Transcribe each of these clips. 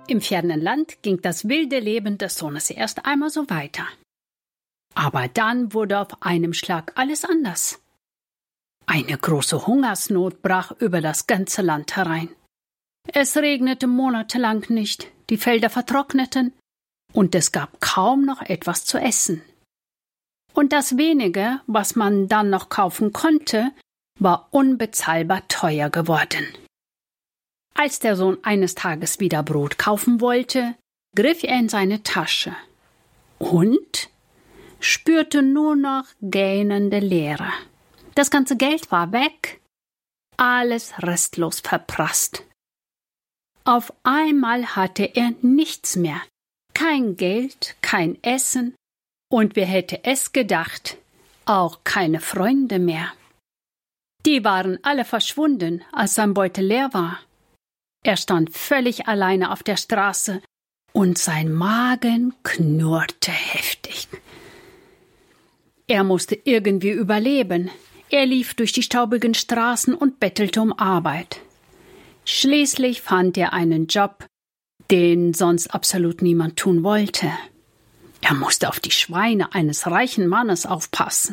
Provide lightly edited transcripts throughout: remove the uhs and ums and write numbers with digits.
Im fernen Land ging das wilde Leben des Sohnes erst einmal so weiter. Aber dann wurde auf einem Schlag alles anders. Eine große Hungersnot brach über das ganze Land herein. Es regnete monatelang nicht, die Felder vertrockneten und es gab kaum noch etwas zu essen. Und das wenige, was man dann noch kaufen konnte, war unbezahlbar teuer geworden. Als der Sohn eines Tages wieder Brot kaufen wollte, griff er in seine Tasche und spürte nur noch gähnende Leere. Das ganze Geld war weg, alles restlos verprasst. Auf einmal hatte er nichts mehr, kein Geld, kein Essen und wer hätte es gedacht, auch keine Freunde mehr. Die waren alle verschwunden, als sein Beutel leer war. Er stand völlig alleine auf der Straße und sein Magen knurrte heftig. Er musste irgendwie überleben. Er lief durch die staubigen Straßen und bettelte um Arbeit. Schließlich fand er einen Job, den sonst absolut niemand tun wollte. Er musste auf die Schweine eines reichen Mannes aufpassen.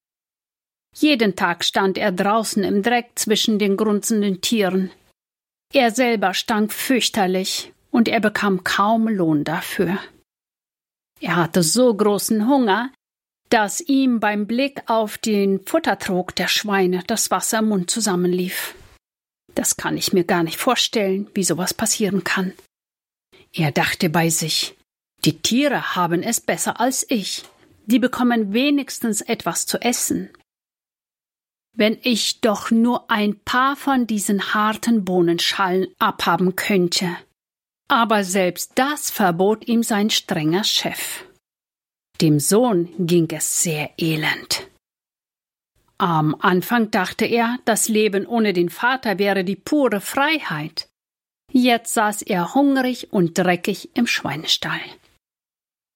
Jeden Tag stand er draußen im Dreck zwischen den grunzenden Tieren. Er selber stank fürchterlich und er bekam kaum Lohn dafür. Er hatte so großen Hunger, dass ihm beim Blick auf den Futtertrog der Schweine das Wasser im Mund zusammenlief. Das kann ich mir gar nicht vorstellen, wie sowas passieren kann. Er dachte bei sich, die Tiere haben es besser als ich. Die bekommen wenigstens etwas zu essen. Wenn ich doch nur ein paar von diesen harten Bohnenschalen abhaben könnte. Aber selbst das verbot ihm sein strenger Chef. Dem Sohn ging es sehr elend. Am Anfang dachte er, das Leben ohne den Vater wäre die pure Freiheit. Jetzt saß er hungrig und dreckig im Schweinestall.